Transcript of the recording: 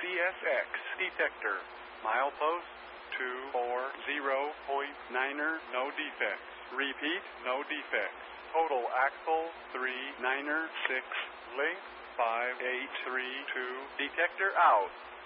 CSX detector. Milepost 240.9er, no defects. Repeat, no defects. Total axle 39er 6, length 5832, detector out.